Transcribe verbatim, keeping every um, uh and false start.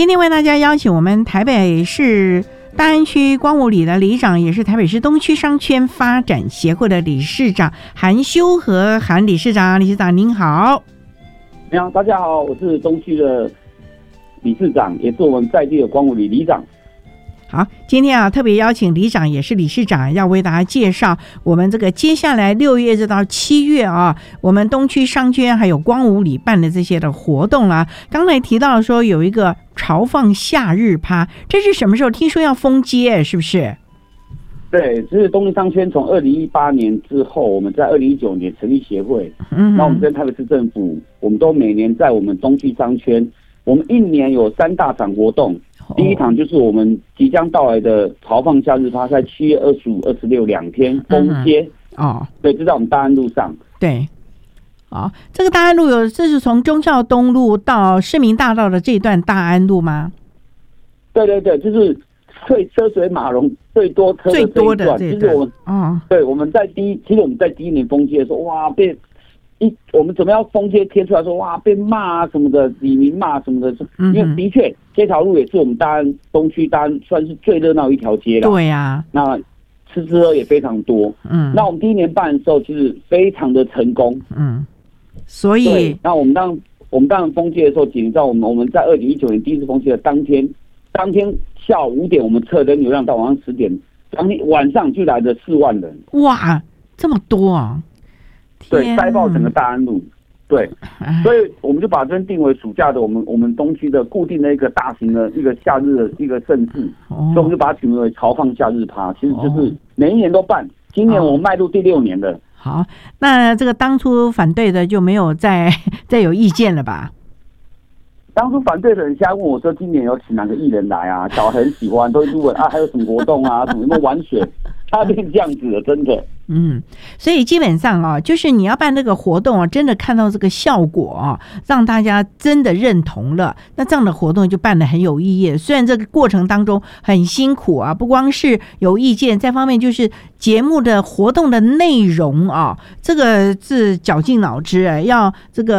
今天为大家邀请我们台北市大安区光武里的里长，也是台北市东区商圈发展协会的理事长韩修和韩理事长。理事长您好。 你好，大家好，我是东区的理事长，也是我们在地的光武里里长。 好，今天啊特别邀请里长也是理事长，要为大家介绍我们这个接下来六月直到七月啊，我们东区商圈还有光武里办的这些的活动啦、啊。刚才提到说有一个潮放夏日趴，这是什么时候？听说要封街，是不是？ 对，就是东区商圈从二零一八年之后，我们在二零一九年成立协会，嗯，那我们跟台北市政府，我们都每年在我们东区商圈，我们一年有三大场活动。第一场就是我们即将到来的潮放夏日趴，在七月二十五、二十六两天封街、嗯、哦，对，就在我们大安路上。 对，哦，这个大安路有，这是从忠孝东路到市民大道的这段大安路吗？ 对对对，就是最车水马龙、最多车的这一段。最多的这一段，其实我们，哦，对，我们在第一，其实我们在第一年封街的时候，哇，被。一我们怎么样封街贴出来说哇被骂啊什么的，李明骂什么的，因为的确这条路也是我们大安东区大安算是最热闹一条街了。 对呀、啊， 那吃吃喝也非常多。嗯，那我们第一年办的时候其实非常的成功。嗯， 所以那我们当我们当然封街的时候，你知道我们我们在二零一九年第一次封街的当天，当天下午五点我们测人流量到晚上十点，当天晚上就来了四万人。 哇，这么多啊！ 对，塞爆整个大安路，对，所以我们就把这定为暑假的我们我们东区的固定的一个大型的一个夏日的一个盛事，哦、所以我们就把它取名为潮放夏日趴，其实就是每一年都办，今年我们迈入第六年了。哦、 好，那这个当初反对的就没有再再有意见了吧？ 当初反对的人现在问我说，今年有请哪个艺人来啊？小孩很喜欢，都会问啊，还有什么活动啊？什么有没有玩水？他变这样子了，真的。 嗯，所以基本上啊，就是你要办这个活动啊，真的看到这个效果啊，让大家真的认同了，那这样的活动就办得很有意义。虽然这个过程当中很辛苦啊，不光是有意见，再方面就是节目的活动的内容啊，这个是绞尽脑汁啊，要这个。